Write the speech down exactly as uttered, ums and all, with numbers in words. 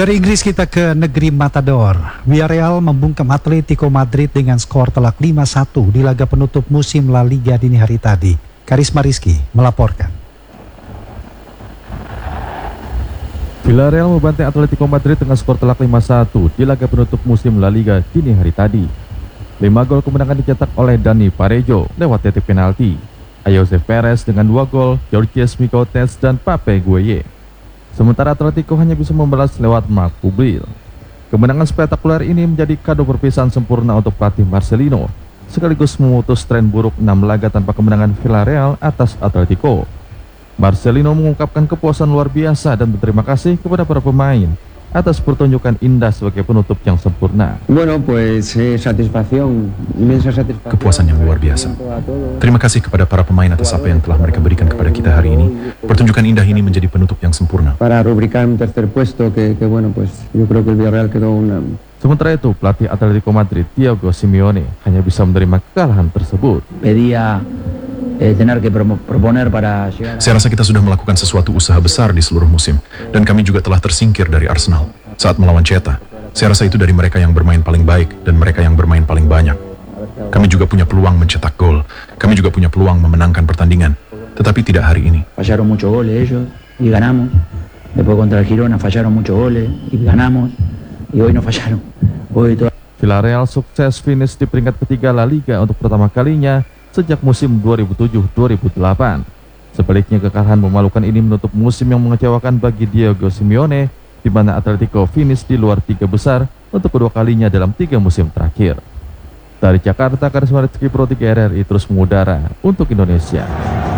Dari Inggris kita ke negeri Matador. Villarreal membungkam Atletico Madrid dengan skor telak lima satu di laga penutup musim La Liga dini hari tadi. Karisma Rizky melaporkan. Villarreal membantai Atletico Madrid dengan skor telak lima satu di laga penutup musim La Liga dini hari tadi. Lima gol kemenangan dicetak oleh Dani Parejo lewat titik penalti, Josep Perez dengan dua gol, Georges Micotes dan Pape Gueye. Sementara Atletico hanya bisa membalas lewat Marc Pubil. Kemenangan spektakuler ini menjadi kado perpisahan sempurna untuk pelatih Marcelino, sekaligus memutus tren buruk enam laga tanpa kemenangan Villarreal atas Atletico. Marcelino mengungkapkan kepuasan luar biasa dan berterima kasih kepada para pemain atas pertunjukan indah sebagai penutup yang sempurna. Bueno, pues eh, satisfacción, inmensa satisfacción. Kepuasan yang luar biasa. Terima kasih kepada para pemain atas apa yang telah mereka berikan kepada kita hari ini. Pertunjukan indah ini menjadi penutup yang sempurna. Para rubricar un tercer puesto que, que bueno, pues yo creo que el Villarreal quedó una. Sementara itu, pelatih Atletico Madrid Diego Simeone hanya bisa menerima kekalahan tersebut. Pedía eh, tener que proponer para llegar. Saya rasa kita sudah melakukan sesuatu usaha besar di seluruh musim, dan kami juga telah tersingkir dari Arsenal saat melawan Celta. Saya rasa itu dari mereka yang bermain paling baik dan mereka yang bermain paling banyak. Kami juga punya peluang mencetak gol. Kami juga punya peluang memenangkan pertandingan, tetapi tidak hari ini. Fallaron muchos goles ellos y ganamos. Después contra el Girona fallaron muchos goles y ganamos. Y hoy no fallaron. Hoy todo... Villarreal sukses finish di peringkat ketiga La Liga untuk pertama kalinya sejak musim dua ribu tujuh dua ribu delapan. Sebaliknya, kekalahan memalukan ini menutup musim yang mengecewakan bagi Diego Simeone, di mana Atletico finish di luar tiga besar untuk kedua kalinya dalam tiga musim terakhir. Dari Jakarta, Karisma Rizky Pro tiga R R I terus mengudara untuk Indonesia.